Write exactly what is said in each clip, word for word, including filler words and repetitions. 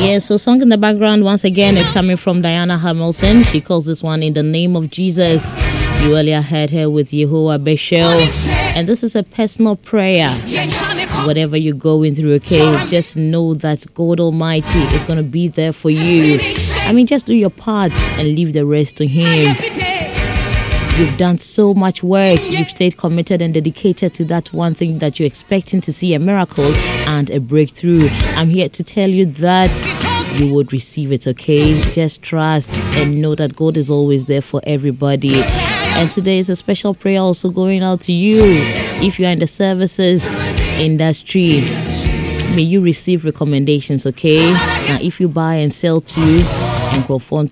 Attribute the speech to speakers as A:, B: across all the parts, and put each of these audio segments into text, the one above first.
A: Yeah, so song in the background once again is coming from Diana Hamilton. She calls this one In the Name of Jesus. You earlier heard her with Yehovah Beshel. And this is a personal prayer. Whatever you're going through, okay, just know that God Almighty is going to be there for you. I mean, just do your part and leave the rest to Him. You've done so much work. You've stayed committed and dedicated to that one thing that you're expecting to see a miracle and a breakthrough. I'm here to tell you that you would receive it, okay? Just trust and know that God is always there for everybody. And today is a special prayer also going out to you. If you are in the services industry, may you receive recommendations, okay? Now, if you buy and sell too, so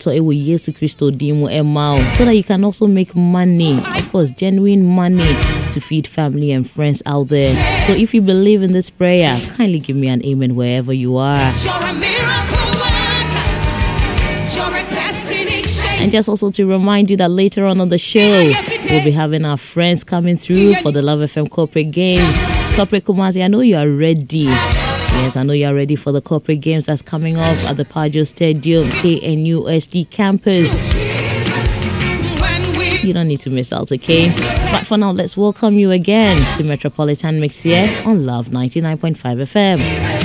A: that you can also make money, of course, genuine money to feed family and friends out there. So if you believe in this prayer, kindly give me an amen wherever you are. And just also to remind you that later on on the show, we'll be having our friends coming through for the Love F M Corporate Games. Corporate Kumasi, I know you are ready. Yes, I know you're ready for the corporate games that's coming up at the Pajo Stadium, K N U S D campus. You don't need to miss out, okay? But for now, let's welcome you again to Metropolitan Mix here on Love ninety-nine point five F M.